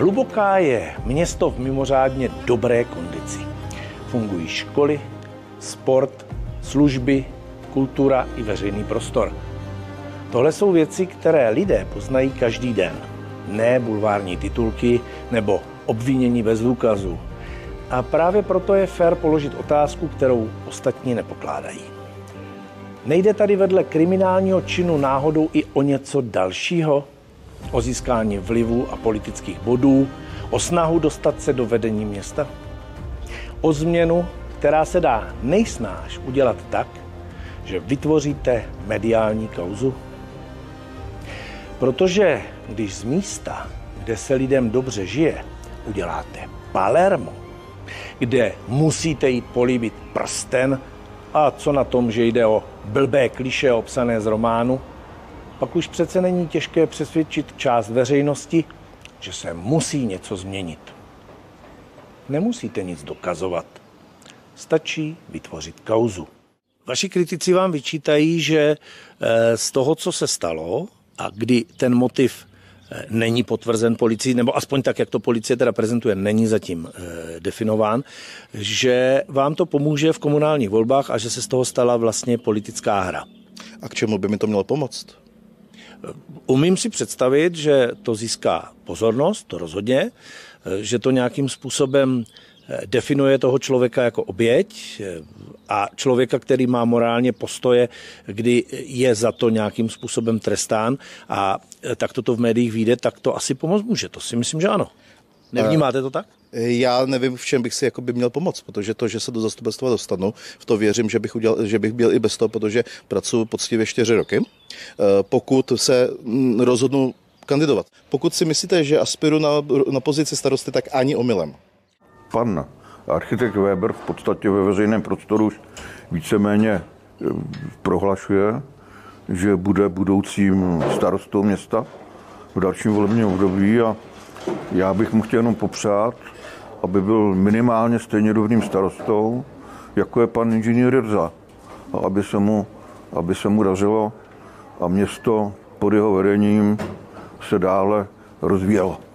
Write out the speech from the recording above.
Hluboká je město v mimořádně dobré kondici. Fungují školy, sport, služby, kultura i veřejný prostor. Tohle jsou věci, které lidé poznají každý den. Ne bulvární titulky nebo obvinění bez důkazů. A právě proto je fér položit otázku, kterou ostatní nepokládají. Nejde tady vedle kriminálního činu náhodou i o něco dalšího? O získání vlivu a politických bodů, o snahu dostat se do vedení města? O změnu, která se dá nejsnáž udělat tak, že vytvoříte mediální kauzu? Protože když z místa, kde se lidem dobře žije, uděláte Palermo, kde musíte jít políbit prsten, a co na tom, že jde o blbé klišé obsané z románu, pak už přece není těžké přesvědčit část veřejnosti, že se musí něco změnit. Nemusíte nic dokazovat. Stačí vytvořit kauzu. Vaši kritici vám vyčítají, že z toho, co se stalo, a kdy ten motiv není potvrzen policií, nebo aspoň tak, jak to policie teda prezentuje, není zatím definován, že vám to pomůže v komunálních volbách a že se z toho stala vlastně politická hra. A k čemu by mi to mělo pomoct? Umím si představit, že to získá pozornost, to rozhodně, že to nějakým způsobem definuje toho člověka jako oběť a člověka, který má morálně postoje, kdy je za to nějakým způsobem trestán a tak to v médiích vyjde, tak to asi pomoct může. To si myslím, že ano. Nevnímáte to tak? Já nevím, v čem bych si jakoby měl pomoct, protože to, že se do zastupitelstva dostanu, v to věřím, že bych byl i bez toho, protože pracuji poctivě 4 roky. Pokud se rozhodnu kandidovat. Pokud si myslíte, že aspiru na pozici starosty, tak ani omylem. Pan architekt Weber v podstatě ve veřejném prostoru už víceméně prohlašuje, že bude budoucím starostou města v dalším volebním období a já bych mu chtěl jenom popřát, aby byl minimálně stejně dobrým starostou, jako je pan inženýr Jirza. A aby se mu dařilo a město pod jeho vedením se dále rozvíjelo.